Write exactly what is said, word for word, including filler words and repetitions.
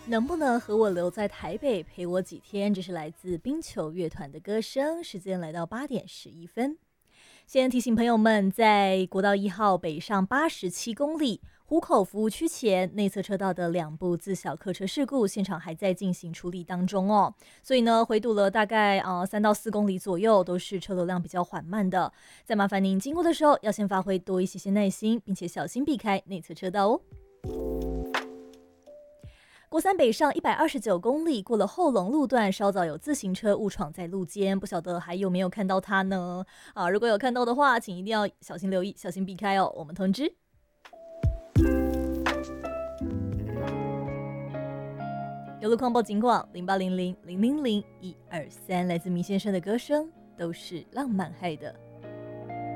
能不能和我留在台北陪我几天？这是来自冰球乐团的歌声。时间来到八点十一分。先提醒朋友们，在国道一号北上八十七公里湖口服务区前内侧车道的两部自小客车事故，现场还在进行处理当中哦。所以呢，回堵了大概呃三到四公里左右，都是车流量比较缓慢的。再麻烦您经过的时候，要先发挥多一些些耐心，并且小心避开内侧车道哦。国三北上一百二十九公里，过了后龙路段，稍早有自行车误闯在路肩，不晓得还有没有看到它呢？啊，如果有看到的话，请一定要小心留意，小心避开哦。我们通知。有路况报警广零八零零零零零一二三，来自米先生的歌声，都是浪漫害的。